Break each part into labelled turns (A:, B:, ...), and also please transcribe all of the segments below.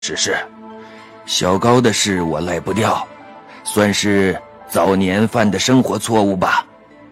A: 是，小高的事我赖不掉，算是早年犯的生活错误吧。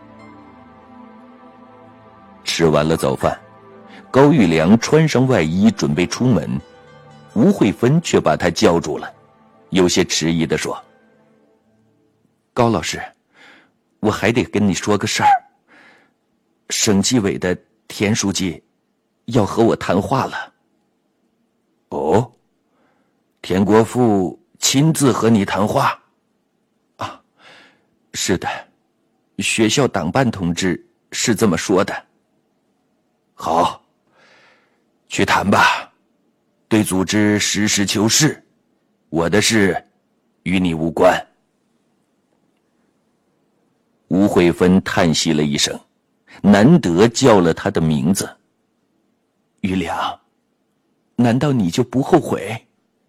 A: 吃完了早饭，高玉良穿上外衣准备出门，吴慧芬却把他叫住了，有些迟疑地说：高老师，我还得跟你说个事儿。省纪委的田书记要和我谈话了。哦，田国富亲自和你谈话？啊，是的，学校党办同志是这么说的。好，去谈吧，对组织实事求是，我的事与你无关。吴慧芬叹息了一声，难得叫了他的名字。玉良，难道你就不后悔？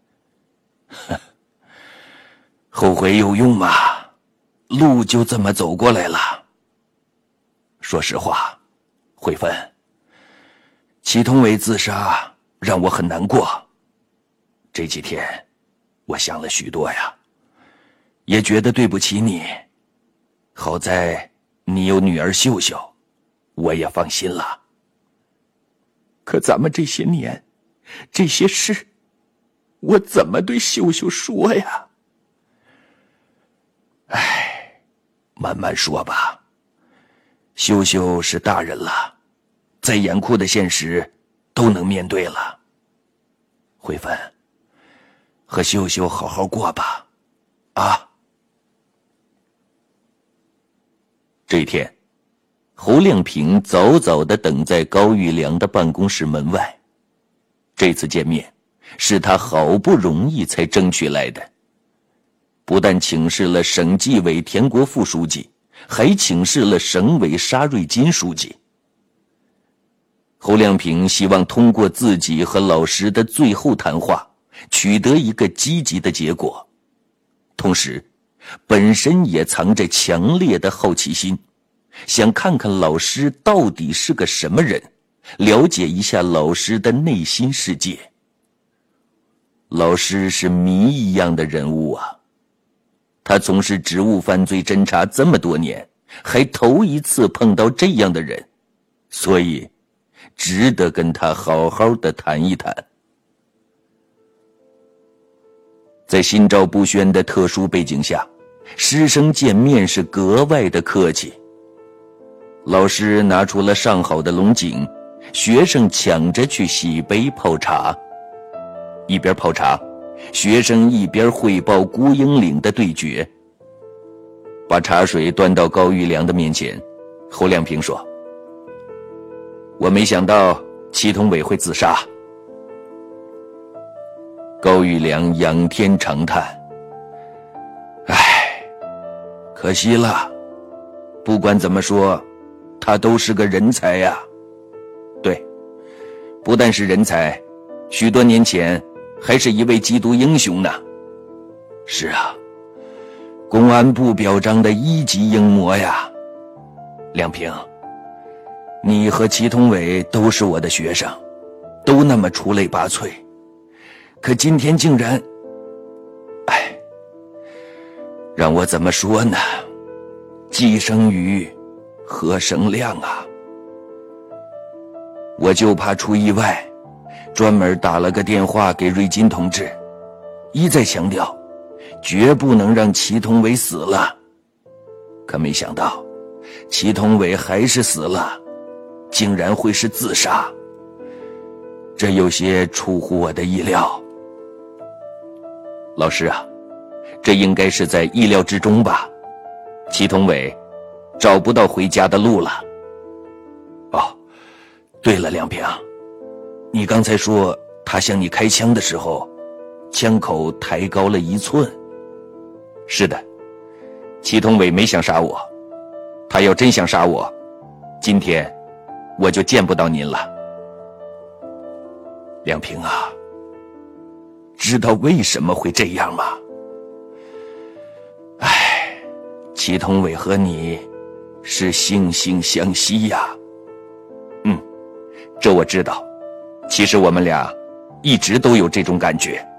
A: 后悔有用吗？路就这么走过来了。说实话，慧芬，祁同伟自杀让我很难过。这几天我想了许多呀，也觉得对不起你。好在你有女儿秀秀，我也放心了。可咱们这些年，这些事，我怎么对秀秀说呀？唉，慢慢说吧。秀秀是大人了，再严酷的现实都能面对了。慧芬，和秀秀好好过吧，啊。这天，侯亮平早早地等在高玉良的办公室门外。这次见面是他好不容易才争取来的，不但请示了省纪委田国富书记，还请示了省委沙瑞金书记。侯亮平希望通过自己和老师的最后谈话，取得一个积极的结果，同时本身也藏着强烈的好奇心，想看看老师到底是个什么人，了解一下老师的内心世界。老师是谜一样的人物啊，他从事职务犯罪侦查这么多年，还头一次碰到这样的人，所以值得跟他好好的谈一谈。在心照不宣的特殊背景下，师生见面是格外的客气。老师拿出了上好的龙井，学生抢着去洗杯泡茶。一边泡茶，学生一边汇报孤鹰岭的对决。把茶水端到高玉良的面前，侯亮平说：我没想到祁同伟会自杀。高玉良仰天长叹：唉，可惜了，不管怎么说，他都是个人才呀。对，不但是人才，许多年前还是一位缉毒英雄呢。是啊，公安部表彰的一级英模呀。亮平，你和祁同伟都是我的学生，都那么出类拔萃，可今天竟然，唉，让我怎么说呢？既生瑜，何生亮啊！我就怕出意外，专门打了个电话给瑞金同志，一再强调，绝不能让祁同伟死了。可没想到，祁同伟还是死了，竟然会是自杀，这有些出乎我的意料。老师啊，这应该是在意料之中吧？祁同伟找不到回家的路了。哦，对了，亮平，你刚才说他向你开枪的时候，枪口抬高了1寸。是的，祁同伟没想杀我，他要真想杀我，今天我就见不到您了。亮平啊，知道为什么会这样吗？唉，祁同伟和你是惺惺相惜呀。这我知道，其实我们俩一直都有这种感觉。